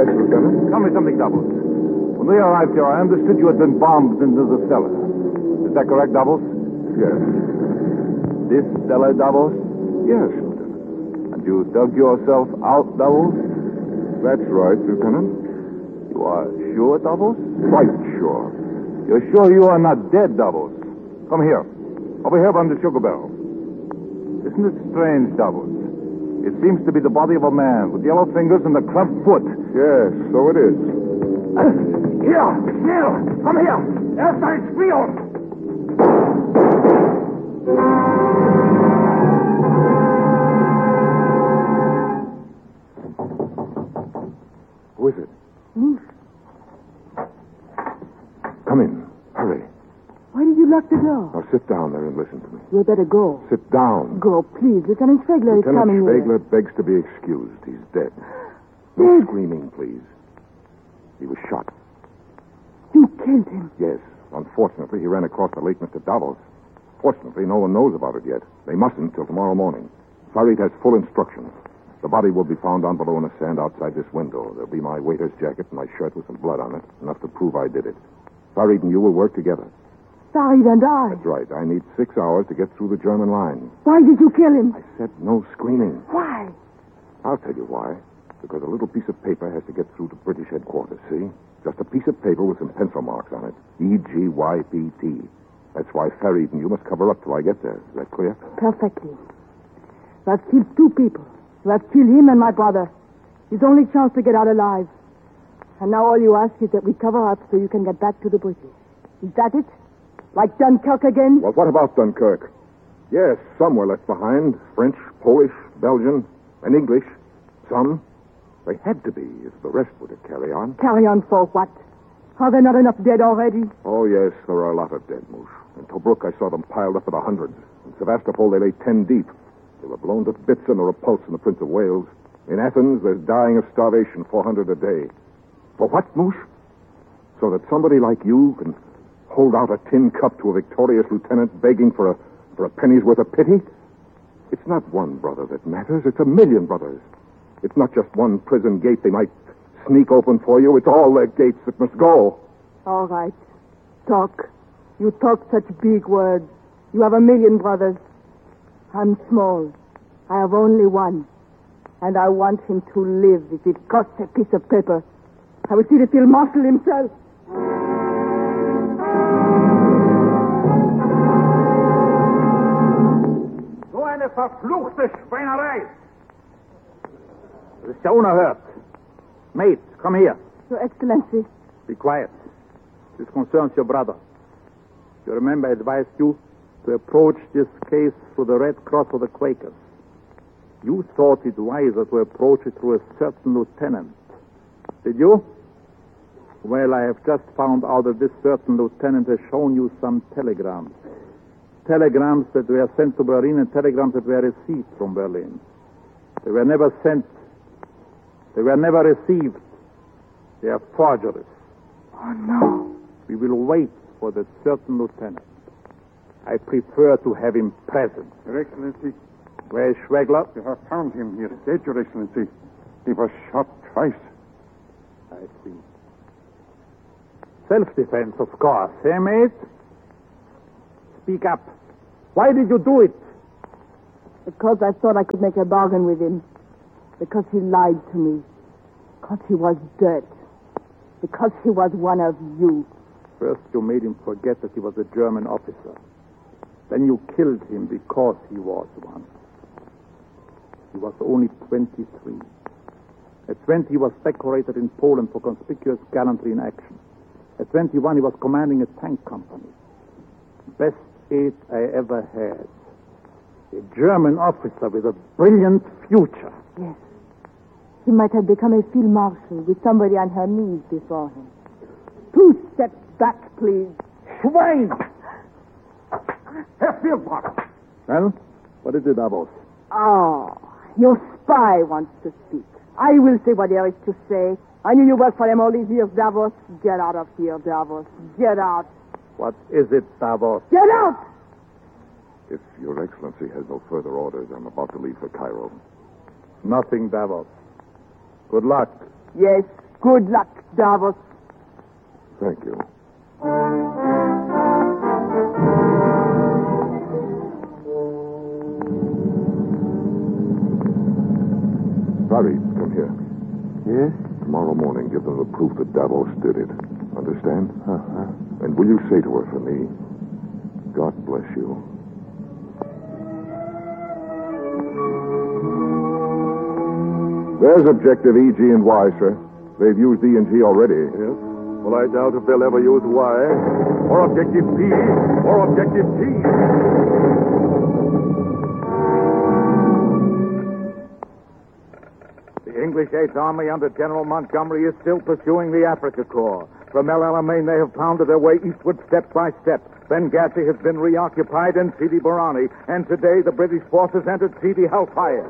Yes, Lieutenant. Tell me something, Doubles. When we arrived here, I understood you had been bombed into the cellar. Is that correct, Doubles? Yes. This cellar, Doubles? Yes, Lieutenant. And you dug yourself out, Doubles? That's right, Lieutenant. You are sure, Doubles? Quite sure. You're sure you are not dead, Doubles? Come here. Over here by the sugar barrel. Isn't it strange, Doubles? It seems to be the body of a man with yellow fingers and a clubbed foot. Yes, so it is. Here! Schnell! Come here! Erst ein Spion! Who is it? Come in. Hurry. Why did you lock the door? Now sit down there and listen to me. You had better go. Sit down. Go, please. Lieutenant Schwegler is Lieutenant coming Schwegler here. begs to be excused. He's dead. No Dead? screaming, please. He was shot. You killed him. Yes. Unfortunately, he ran across the late Mr. Davos. Fortunately, no one knows about it yet. They mustn't till tomorrow morning. Farid has full instructions. The body will be found down below in the sand outside this window. There'll be my waiter's jacket and my shirt with some blood on it, enough to prove I did it. Farid and you will work together. Farid and I. That's right. I need 6 hours to get through the German line. Why did you kill him? I said no screaming. Why? I'll tell you why. Because a little piece of paper has to get through to British headquarters, see? Just a piece of paper with some pencil marks on it. E-G-Y-P-T. That's why Farid and you must cover up till I get there. Is that clear? Perfectly. You have killed 2 people. You have killed him and my brother. His only chance to get out alive. And now all you ask is that we cover up so you can get back to the British. Is that it? Like Dunkirk again? Well, what about Dunkirk? Yes, some were left behind. French, Polish, Belgian, and English. Some. They had to be if the rest were to carry on. Carry on for what? Are there not enough dead already? Oh, yes, there are a lot of dead, Moosh. In Tobruk, I saw them piled up in the hundreds. In Sevastopol, they lay 10 deep. They were blown to bits in the repulse in the Prince of Wales. In Athens, there's dying of starvation, 400 a day. For what, Moosh? So that somebody like you can hold out a tin cup to a victorious lieutenant begging for a penny's worth of pity? It's not one brother that matters. It's 1,000,000 brothers. It's not just one prison gate they might sneak open for you. It's all their gates that must go. All right. Talk. You talk such big words. You have 1,000,000 brothers. I'm small. I have only one. And I want him to live if it costs a piece of paper. I will see the field marshal himself. So eine verfluchte Schweinerei! Das ist ja unerhört. Mate, come here. Your Excellency. Be quiet. This concerns your brother. You remember I advised you to approach this case through the Red Cross or the Quakers. You thought it wiser to approach it through a certain lieutenant. Did you? Well, I have just found out that this certain lieutenant has shown you some telegrams. Telegrams that were sent to Berlin and telegrams that were received from Berlin. They were never sent. They were never received. They are forgeries. Oh, no. We will wait for the certain lieutenant. I prefer to have him present. Your Excellency, Where is Schwegler? you have found him here dead, Your Excellency. He was shot twice. I see. Self-defense, of course, eh, mate? Speak up. Why did you do it? Because I thought I could make a bargain with him. Because he lied to me. Because he was dirt. Because he was one of you. First, you made him forget that he was a German officer. Then you killed him because he was one. He was only 23. At 20, he was decorated in Poland for conspicuous gallantry in action. At 21, he was commanding a tank company. Best aide I ever had. A German officer with a brilliant future. Yes. He might have become a field marshal with somebody on her knees before him. 2 steps back, please. Schwein! Herr Field Marshal! Well, what is it, Davos? Oh, your spy wants to speak. I will say what there is to say. I knew you worked for them all these years, Davos. Get out of here, Davos. Get out. What is it, Davos? Get out! If Your Excellency has no further orders, I'm about to leave for Cairo. Nothing, Davos. Good luck. Yes, Good luck, Davos. Thank you. Farid, come here. Yes? Tomorrow morning, give them the proof that Davos did it. Understand? Uh-huh. And will you say to her for me, God bless you. There's objective E, G, and Y, sir. They've used E and G already. Yes? Well, I doubt if they'll ever use Y. Or objective P. Or objective T. The English Eighth Army under General Montgomery is still pursuing the Africa Corps. From El Alamein, they have pounded their way eastward step by step. Benghazi has been reoccupied and Sidi Barani. And today, the British forces entered Sidi Hellfire.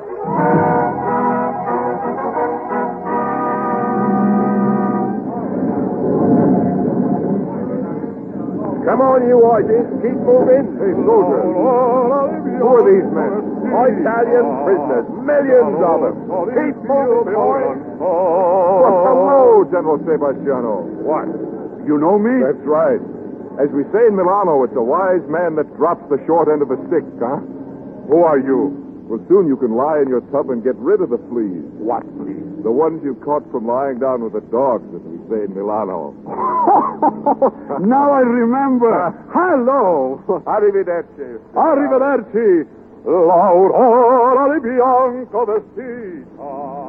Come on, you horses. Keep moving. Hey, soldiers. Who are these men? Italian prisoners. Millions of them. Keep moving, boys. Hello, General Sebastiano. What? You know me? That's right. As we say in Milano, it's a wise man that drops the short end of the stick, huh? Who are you? Well, soon you can lie in your tub and get rid of the fleas. What, please? The ones you caught from lying down with the dogs, as we say in Milano. Now I remember. Hello. Arrivederci. Arrivederci. L'aurora di bianco vestita.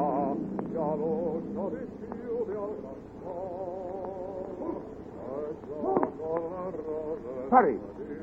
Hurry.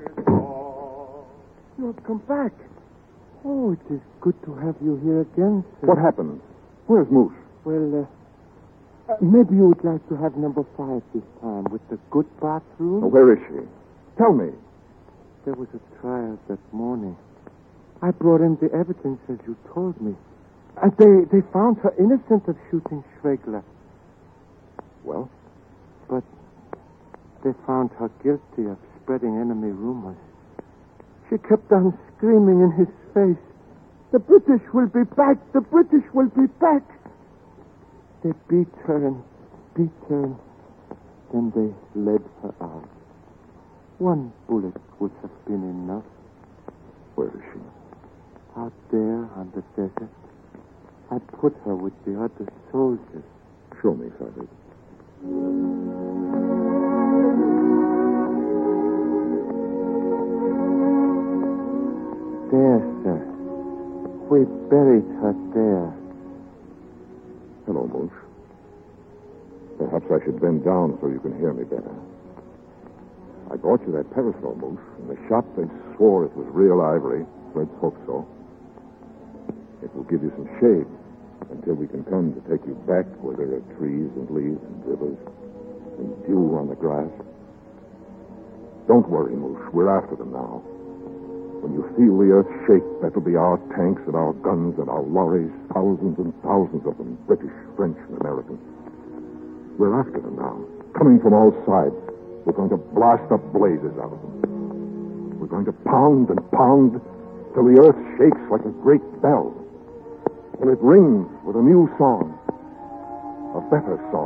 You have come back. Oh, it is good to have you here again, sir. What happened? Where's Moose? Well, maybe you would like to have number 5 this time with the good bathroom. Oh, where is she? Tell me. There was a trial that morning. I brought in the evidence as you told me. And they found her innocent of shooting Schwegler. Well? But they found her guilty of spreading enemy rumors. She kept on screaming in his face, "The British will be back! The British will be back!" They beat her and beat her, and then they led her out. One bullet would have been enough. Where is she? Out there on the desert, I put her with the other soldiers. Show me, Farid. There, sir. We buried her there. Hello, Moose. Perhaps I should bend down so you can hear me better. I brought you that parasol, Moose, and the shop, they swore it was real ivory. Let's hope so. It will give you some shade until we can come to take you back where there are trees and leaves and rivers and dew on the grass. Don't worry, Moose. We're after them now. When you feel the earth shake, that'll be our tanks and our guns and our lorries, thousands and thousands of them, British, French, and American. We're after them now, coming from all sides. We're going to blast the blazes out of them. We're going to pound and pound till the earth shakes like a great bell. And it rings with a new song, a better song.